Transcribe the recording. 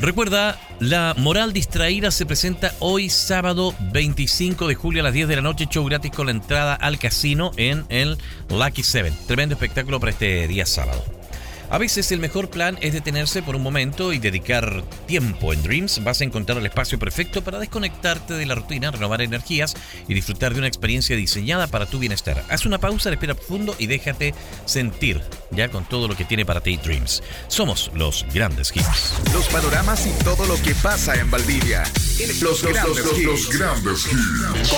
Recuerda, la Moral Distraída se presenta hoy sábado 25 de julio a las 10 de la noche, show gratis con la entrada al casino en el Lucky Seven. Tremendo espectáculo para este día sábado. A veces el mejor plan es detenerse por un momento y dedicar tiempo. En Dreams vas a encontrar el espacio perfecto para desconectarte de la rutina, renovar energías y disfrutar de una experiencia diseñada para tu bienestar. Haz una pausa, respira profundo y déjate sentir ya con todo lo que tiene para ti Dreams. Somos los grandes hits. Los panoramas y todo lo que pasa en Valdivia. Los grandes hits.